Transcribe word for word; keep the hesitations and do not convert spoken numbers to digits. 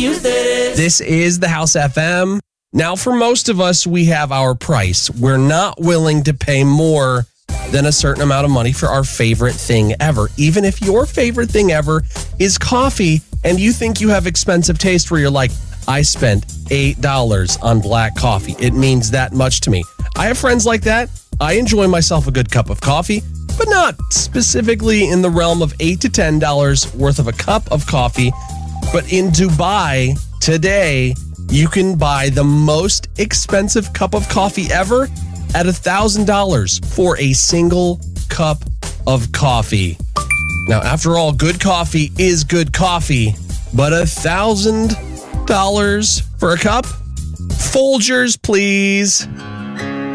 ustedes. This is the House F M. Now, for most of us, we have our price. We're not willing to pay more than a certain amount of money for our favorite thing ever. Even if your favorite thing ever is coffee and you think you have expensive taste where you're like, I spent eight dollars on black coffee. It means that much to me. I have friends like that. I enjoy myself a good cup of coffee, but not specifically in the realm of eight to ten dollars worth of a cup of coffee. But in Dubai today, you can buy the most expensive cup of coffee ever at one thousand dollars for a single cup of coffee. Now, after all, good coffee is good coffee, but one thousand dollars for a cup? Folgers, please.